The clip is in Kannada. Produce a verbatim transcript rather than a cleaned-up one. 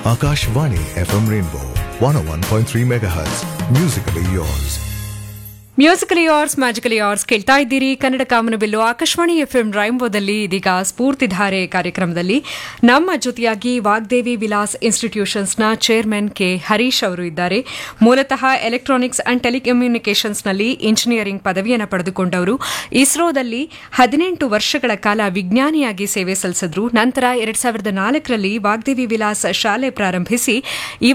Akashvani F M Rainbow one oh one point three megahertz. Musically yours. Musically ಯಾರ್ಸ್ magically ಯಾರ್ಸ್ ಕೇಳ್ತಾ ಇದ್ದೀರಿ. ಕನ್ನಡ ಕಾಮನಬಿಲ್ಲು ಆಕಾಶವಾಣಿ ಎಫ್ಎಂ ರೈಂಬೋದಲ್ಲಿ ಇದೀಗ ಸ್ಫೂರ್ತಿಧಾರೆ ಕಾರ್ಯಕ್ರಮದಲ್ಲಿ ನಮ್ಮ ಜೊತೆಯಾಗಿ ವಾಗ್ದೇವಿ ವಿಲಾಸ್ ಇನ್ಸ್ಟಿಟ್ಯೂಷನ್ಸ್ನ ಚೇರ್ಮನ್ ಕೆ ಹರೀಶ್ ಅವರು ಇದ್ದಾರೆ. ಮೂಲತಃ ಎಲೆಕ್ಟ್ರಾನಿಕ್ಸ್ ಅಂಡ್ ಟೆಲಿಕಮ್ಯುನಿಕೇಷನ್ಸ್ನಲ್ಲಿ ಇಂಜಿನಿಯರಿಂಗ್ ಪದವಿಯನ್ನು ಪಡೆದುಕೊಂಡವರು. ಇಸ್ರೋದಲ್ಲಿ ಹದಿನೆಂಟು ವರ್ಷಗಳ ಕಾಲ ವಿಜ್ಞಾನಿಯಾಗಿ ಸೇವೆ ಸಲ್ಲಿಸಿದ್ರು. ನಂತರ ಎರಡ್ ಸಾವಿರದ ನಾಲ್ಕರಲ್ಲಿ ವಾಗ್ದೇವಿ ವಿಲಾಸ್ ಶಾಲೆ ಪ್ರಾರಂಭಿಸಿ